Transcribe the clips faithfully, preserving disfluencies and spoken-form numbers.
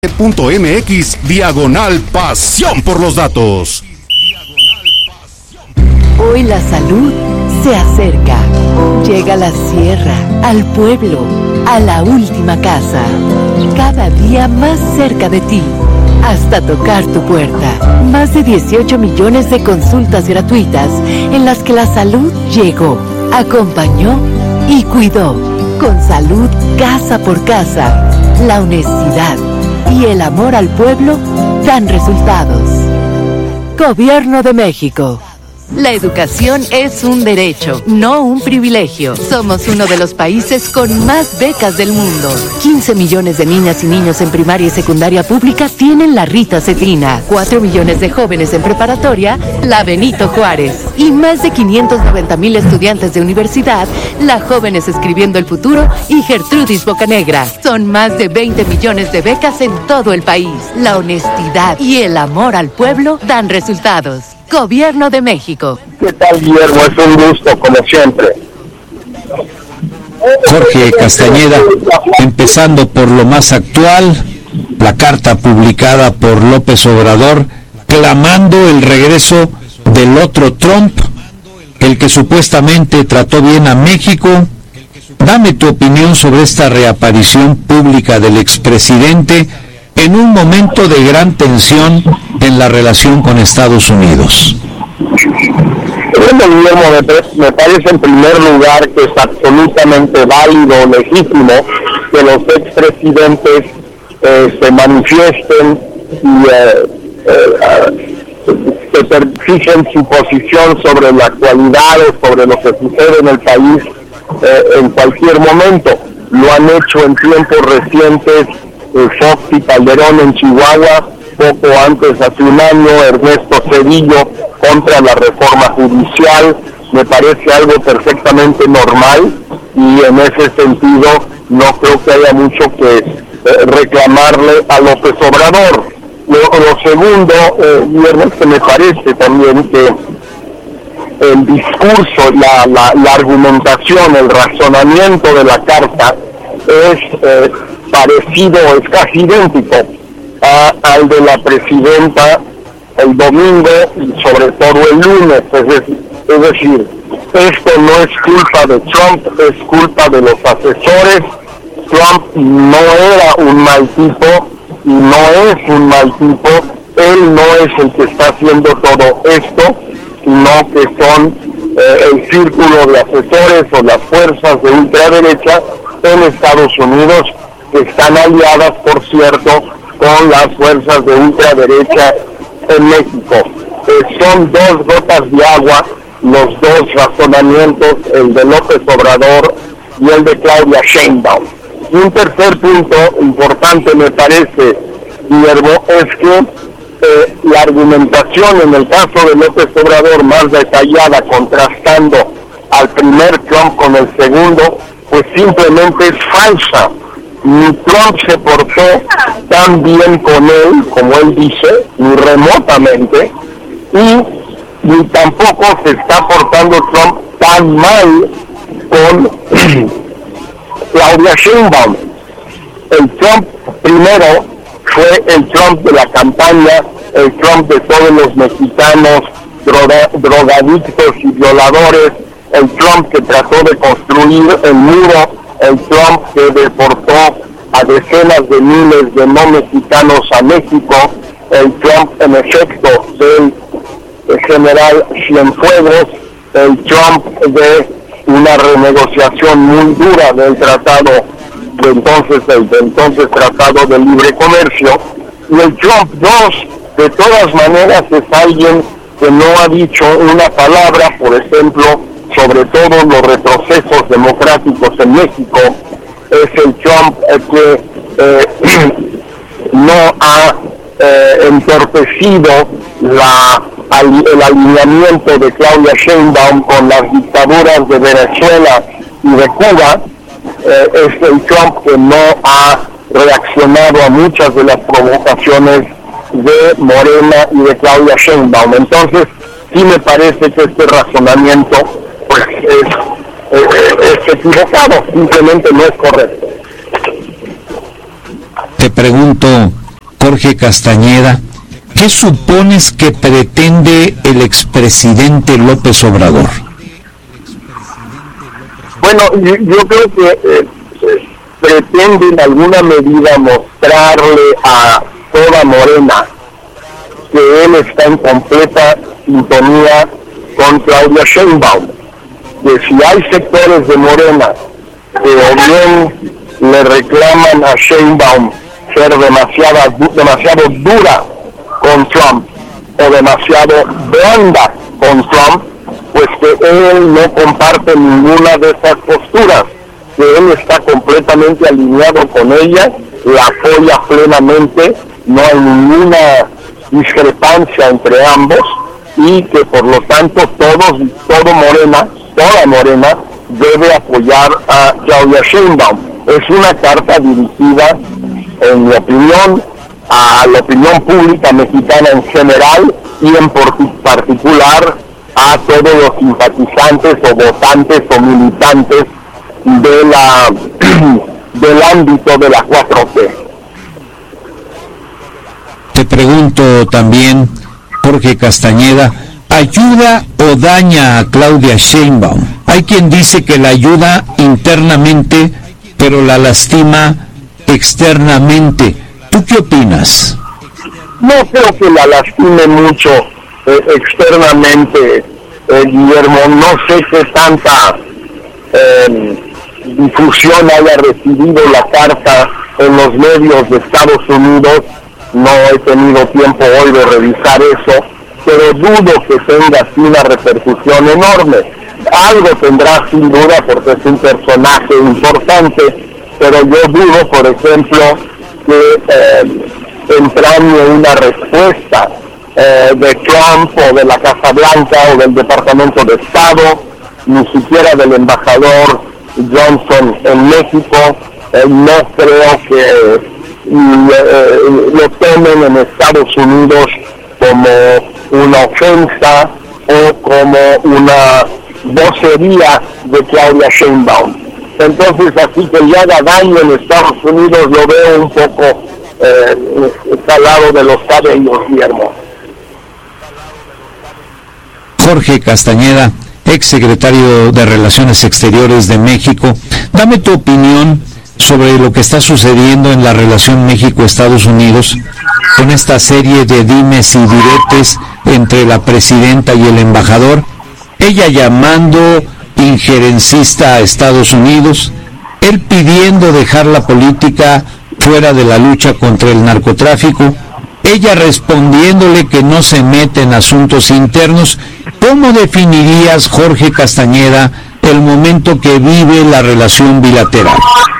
punto mx diagonal pasión por los datos. Hoy la salud se acerca. Llega a la sierra, al pueblo, a la última casa. Cada día más cerca de ti, hasta tocar tu puerta. Más de dieciocho millones de consultas gratuitas en las que la salud llegó, acompañó y cuidó. Con salud casa por casa, la honestidad y el amor al pueblo dan resultados. Gobierno de México. La educación es un derecho, no un privilegio. Somos uno de los países con más becas del mundo. quince millones de niñas y niños en primaria y secundaria pública tienen la Rita Cetina. cuatro millones de jóvenes en preparatoria, la Benito Juárez. Y más de quinientos noventa mil estudiantes de universidad, la Jóvenes Escribiendo el Futuro y Gertrudis Bocanegra. Son más de veinte millones de becas en todo el país. La honestidad y el amor al pueblo dan resultados. Gobierno de México. ¿Qué tal, Guillermo? Es un gusto, como siempre. Jorge Castañeda, empezando por lo más actual, la carta publicada por López Obrador clamando el regreso del otro Trump, el que supuestamente trató bien a México. Dame tu opinión sobre esta reaparición pública del expresidente en un momento de gran tensión en la relación con Estados Unidos. Bueno, Guillermo, me, me parece en primer lugar que es absolutamente válido, legítimo, que los expresidentes eh, se manifiesten y eh, eh, que fijen su posición sobre la actualidad o sobre lo que sucede en el país eh, en cualquier momento. Lo han hecho en tiempos recientes eh, Fox y Calderón en Chihuahua, poco antes, hace un año, Ernesto Zedillo contra la reforma judicial. Me parece algo perfectamente normal y en ese sentido no creo que haya mucho que eh, reclamarle a López Obrador. Lo, lo segundo, eh, Guillermo, que me parece también que el discurso, la, la, la argumentación, el razonamiento de la carta es eh, parecido, es casi idéntico a, al de la presidenta el domingo y sobre todo el lunes. Es decir, es decir, esto no es culpa de Trump, es culpa de los asesores. Trump no era un mal tipo y no es un mal tipo. Él no es el que está haciendo todo esto, sino que son eh, el círculo de asesores o las fuerzas de ultraderecha en Estados Unidos, que están aliadas, por cierto, con las fuerzas de ultraderecha en México. Eh, son dos gotas de agua los dos razonamientos, el de López Obrador y el de Claudia Sheinbaum. Y un tercer punto importante, me parece, Guillermo, es que eh, la argumentación en el caso de López Obrador más detallada, contrastando al primer Trump con el segundo, pues simplemente es falsa. Ni Trump se portó tan bien con él, como él dice, ni remotamente, y ni tampoco se está portando Trump tan mal con Claudia Sheinbaum. El Trump primero fue el Trump de la campaña, el Trump de todos los mexicanos droga, drogadictos y violadores, el Trump que trató de construir el muro, el Trump que deportó a decenas de miles de no mexicanos a México, el Trump en efecto del general Cienfuegos, el Trump de una renegociación muy dura del tratado de entonces, del de entonces Tratado de Libre Comercio, y el Trump dos, de todas maneras, es alguien que no ha dicho una palabra, por ejemplo, sobre todo los retrocesos democráticos en México. Es el Trump eh, que eh, no ha eh, entorpecido la, al, el alineamiento de Claudia Sheinbaum con las dictaduras de Venezuela y de Cuba. Eh, es el Trump que no ha reaccionado a muchas de las provocaciones de Morena y de Claudia Sheinbaum. Entonces, sí me parece que este razonamiento pues es, es, es equivocado, simplemente no es correcto. Te pregunto, Jorge Castañeda, ¿qué supones que pretende el expresidente López Obrador? Bueno, yo, yo creo que eh, pretende en alguna medida mostrarle a toda Morena que él está en completa sintonía con Claudia Sheinbaum, que si hay sectores de Morena que o bien le reclaman a Sheinbaum ser demasiado, demasiado dura con Trump o demasiado blanda con Trump, pues que él no comparte ninguna de estas posturas, que él está completamente alineado con ella, la apoya plenamente, no hay ninguna discrepancia entre ambos, y que por lo tanto todos, todo Morena, toda Morena debe apoyar a Claudia Sheinbaum. Es una carta dirigida, en mi opinión, a la opinión pública mexicana en general y en particular a todos los simpatizantes o votantes o militantes de la del ámbito de la cuatro T. Te pregunto también, Jorge Castañeda, ¿ayuda o daña a Claudia Sheinbaum? Hay quien dice que la ayuda internamente, pero la lastima externamente. ¿Tú qué opinas? No creo que la lastime mucho eh, externamente, eh, Guillermo. No sé qué tanta eh, difusión haya recibido la carta en los medios de Estados Unidos. No he tenido tiempo hoy de revisar eso, pero dudo que tenga así una repercusión enorme. Algo tendrá sin duda porque es un personaje importante, pero yo dudo, por ejemplo, que eh, entrañe una respuesta eh, de Trump o de la Casa Blanca o del Departamento de Estado, ni siquiera del embajador Johnson en México. Eh, no creo que eh, lo tomen en Estados Unidos como una ofensa o como una vocería de Claudia Sheinbaum. Entonces, así que le haga daño en Estados Unidos lo veo un poco eh, calado de los cabellos, Guillermo. Jorge Castañeda, ex secretario de Relaciones Exteriores de México, dame tu opinión sobre lo que está sucediendo en la relación México-Estados Unidos con esta serie de dimes y diretes entre la presidenta y el embajador, ella llamando injerencista a Estados Unidos, él pidiendo dejar la política fuera de la lucha contra el narcotráfico, ella respondiéndole que no se mete en asuntos internos. ¿Cómo definirías, Jorge Castañeda, el momento que vive la relación bilateral?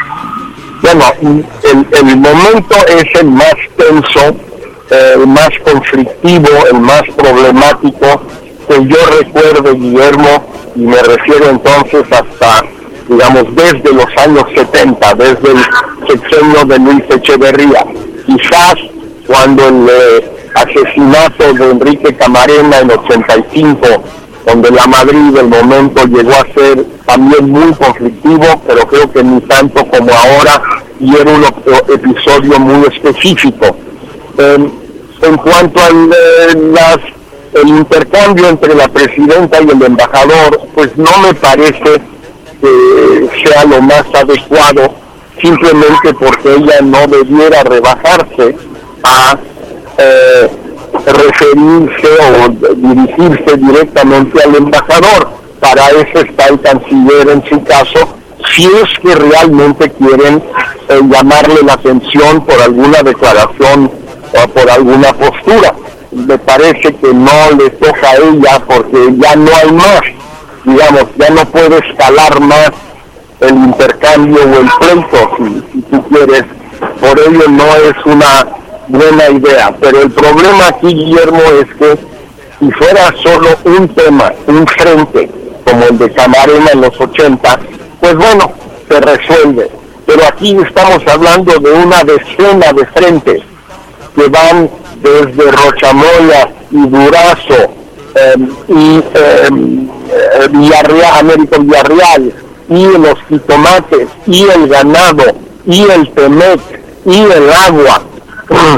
Bueno, el, el momento es el más tenso, eh, el más conflictivo, el más problemático que yo recuerdo, Guillermo, y me refiero entonces hasta, digamos, desde los años setenta, desde el sexenio de Luis Echeverría. Quizás cuando el eh, asesinato de Enrique Camarena en ochenta y cinco, donde la Madrid del momento llegó a ser también muy conflictivo, pero creo que ni tanto como ahora, y era un episodio muy específico. Eh, en cuanto al eh, las, el intercambio entre la presidenta y el embajador, pues no me parece que sea lo más adecuado, simplemente porque ella no debiera rebajarse a eh, referirse o dirigirse directamente al embajador. Para eso está el canciller en su caso, si es que realmente quieren eh, llamarle la atención por alguna declaración o por alguna postura. Me parece que no le toca a ella porque ya no hay más, digamos, ya no puede escalar más el intercambio o el pleito, si, si tú quieres. Por ello no es una buena idea, pero el problema aquí, Guillermo, es que si fuera solo un tema, un frente, como el de Camarena en los ochenta, pues bueno, se resuelve. Pero aquí estamos hablando de una decena de frentes que van desde Rochamoya y Durazo eh, y eh, eh, Villarreal, Américo Villarreal, y los jitomates, y el ganado, y el Temec, y el agua,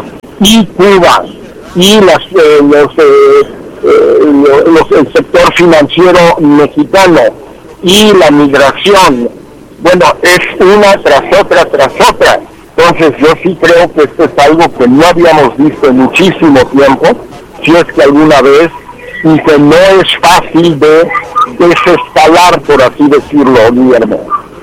y Cuba, y las, eh, los, eh, eh, los, el sector financiero mexicano, y la migración. Bueno, es una tras otra, tras otra. Entonces yo sí creo que esto es algo que no habíamos visto en muchísimo tiempo, si es que alguna vez, y que no es fácil de desescalar, por así decirlo, Guillermo.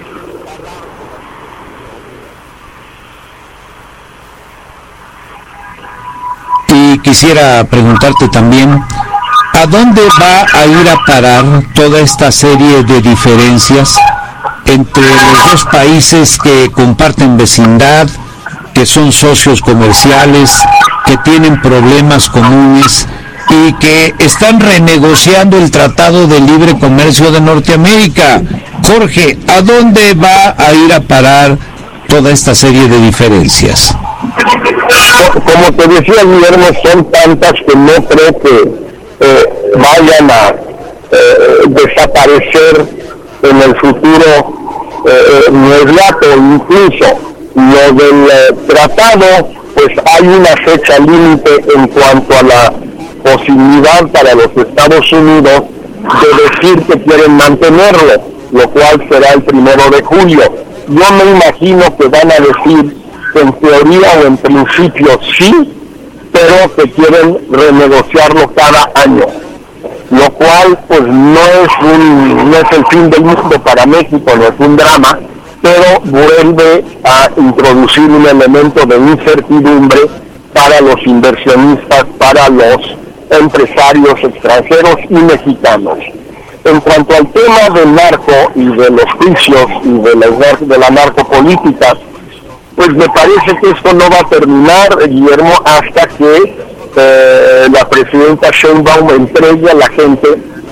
Y quisiera preguntarte también, ¿a dónde va a ir a parar toda esta serie de diferencias entre los dos países que comparten vecindad, que son socios comerciales, que tienen problemas comunes y que están renegociando el Tratado de Libre Comercio de Norteamérica? Jorge, ¿a dónde va a ir a parar toda esta serie de diferencias? Como te decía, Guillermo, son tantas que no creo que eh, vayan a eh, desaparecer en el futuro eh, inmediato. Incluso lo del eh, tratado, pues hay una fecha límite en cuanto a la posibilidad para los Estados Unidos de decir que quieren mantenerlo, lo cual será el primero de julio. Yo me imagino que van a decir que en teoría o en principio sí, pero que quieren renegociarlo cada año, lo cual pues no es un no es el fin del mundo para México, no es un drama, pero vuelve a introducir un elemento de incertidumbre para los inversionistas, para los empresarios extranjeros y mexicanos. En cuanto al tema del narco y de los juicios y de la, de la narcopolítica, pues me parece que esto no va a terminar, Guillermo, hasta que eh, la presidenta Sheinbaum entregue a la gente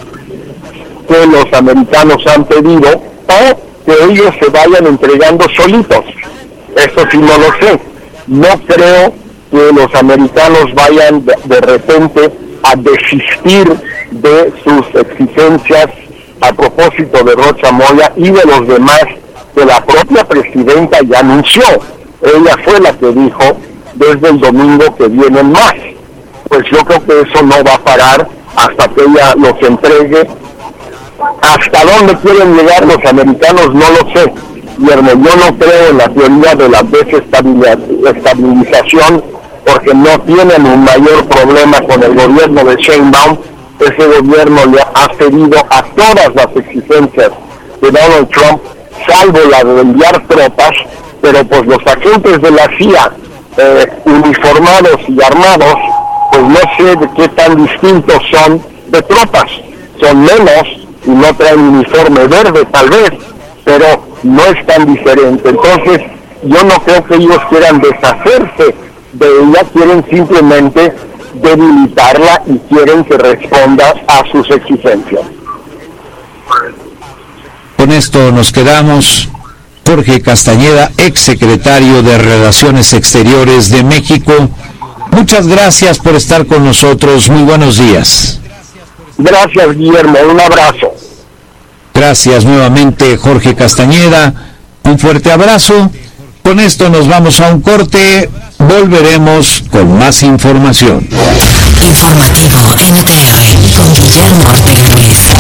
que los americanos han pedido, o que ellos se vayan entregando solitos. Eso sí no lo sé. No creo que los americanos vayan de, de repente a desistir de sus exigencias a propósito de Rocha Moya y de los demás que la propia presidenta ya anunció. Ella fue la que dijo desde el domingo que vienen más. Pues yo creo que eso no va a parar hasta que ella los entregue. Hasta dónde quieren llegar los americanos no lo sé, Guillermo. Yo no creo en la teoría de la desestabilización, porque no tienen un mayor problema con el gobierno de Sheinbaum. Ese gobierno le ha cedido a todas las exigencias de Donald Trump, salvo la de enviar tropas, pero pues los agentes de la C I A eh, uniformados y armados, pues no sé de qué tan distintos son de tropas. Son menos y no traen uniforme verde tal vez, pero no es tan diferente. Entonces yo no creo que ellos quieran deshacerse de ella, quieren simplemente debilitarla y quieren que responda a sus exigencias. Con esto nos quedamos. Jorge Castañeda, exsecretario de Relaciones Exteriores de México, muchas gracias por estar con nosotros. Muy buenos días. Gracias, Guillermo, un abrazo. Gracias nuevamente, Jorge Castañeda, un fuerte abrazo. Con esto nos vamos a un corte, volveremos con más información. Informativo N T R con Guillermo Ortega Ruiz.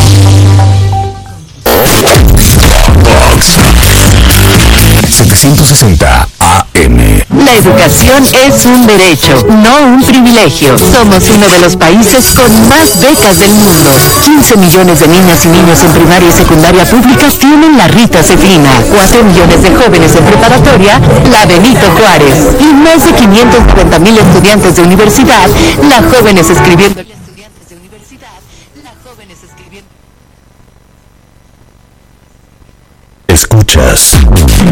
setecientos sesenta A M. La educación es un derecho, no un privilegio. Somos uno de los países con más becas del mundo. quince millones de niñas y niños en primaria y secundaria públicas tienen la Rita Cefrina. cuatro millones de jóvenes en preparatoria, la Benito Juárez. Y más de quinientos noventa mil estudiantes de universidad, la Jóvenes Escribiendo. Estudiantes de universidad, la Jóvenes Escribiendo. Escuchas